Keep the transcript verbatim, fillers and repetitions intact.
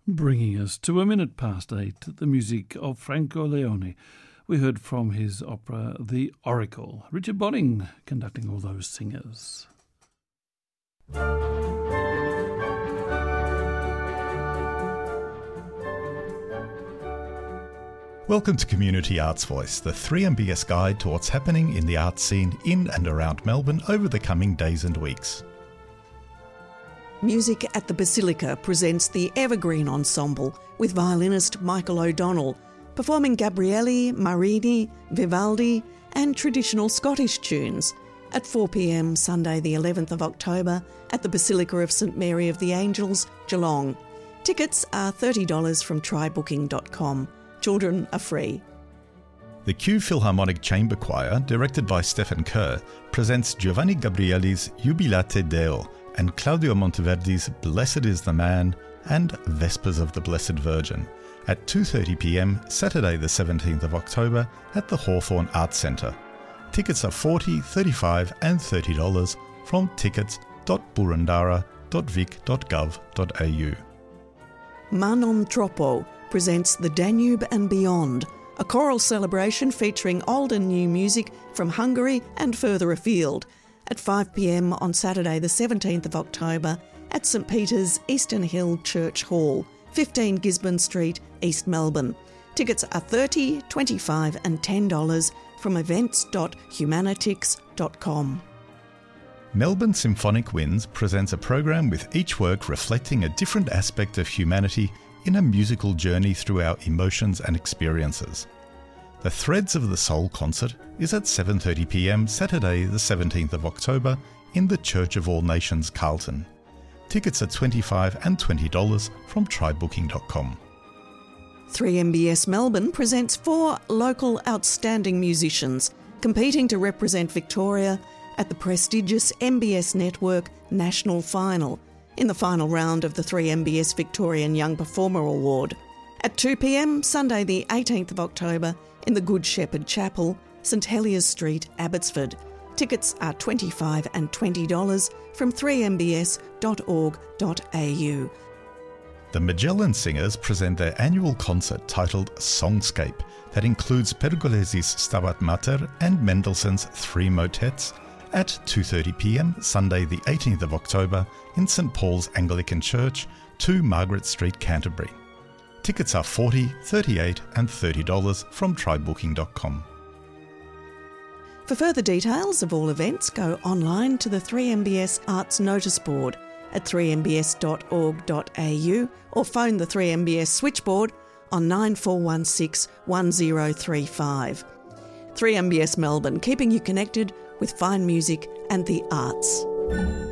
Bringing us to a minute past eight, the music of Franco Leone. We heard from his opera The Oracle. Richard Bonning conducting all those singers. Welcome to Community Arts Voice, the three M B S guide to what's happening in the arts scene in and around Melbourne over the coming days and weeks. Music at the Basilica presents the Evergreen Ensemble with violinist Michael O'Donnell, performing Gabrieli, Marini, Vivaldi and traditional Scottish tunes at four p m Sunday the eleventh of October at the Basilica of St Mary of the Angels, Geelong. Tickets are thirty dollars from try booking dot com. Children are free. The Kew Philharmonic Chamber Choir, directed by Stephen Kerr, presents Giovanni Gabrieli's Jubilate Deo and Claudio Monteverdi's Blessed is the Man and Vespers of the Blessed Virgin at two thirty p m Saturday the seventeenth of October at the Hawthorn Arts Centre. Tickets are forty dollars, thirty-five dollars and thirty dollars from tickets dot burundara dot vic dot gov dot a u. Manon Troppo presents The Danube and Beyond, a choral celebration featuring old and new music from Hungary and further afield, at five p m on Saturday the seventeenth of October at St Peter's Eastern Hill Church Hall, fifteen Gisborne Street, East Melbourne. Tickets are thirty dollars, twenty-five dollars and ten dollars from events dot humanitix dot com. Melbourne Symphonic Winds presents a program with each work reflecting a different aspect of humanity in a musical journey through our emotions and experiences. The Threads of the Soul concert is at seven thirty p m Saturday the seventeenth of October in the Church of All Nations, Carlton. Tickets are twenty-five dollars and twenty dollars from try booking dot com. three M B S Melbourne presents four local outstanding musicians competing to represent Victoria at the prestigious M B S Network National Final in the final round of the three M B S Victorian Young Performer Award. At two p m Sunday the eighteenth of October in the Good Shepherd Chapel, St Heliers Street, Abbotsford. Tickets are twenty-five dollars and twenty dollars from three m b s dot org dot a u. The Magellan Singers present their annual concert titled Songscape that includes Pergolesi's Stabat Mater and Mendelssohn's Three Motets at two thirty p m Sunday the eighteenth of October in St Paul's Anglican Church, two Margaret Street, Canterbury. Tickets are forty dollars, thirty-eight dollars and thirty dollars from try booking dot com. For further details of all events, go online to the three M B S Arts Notice Board at three m b s dot org dot a u or phone the three M B S switchboard on nine four one six, one zero three five. three M B S Melbourne, keeping you connected with fine music and the arts.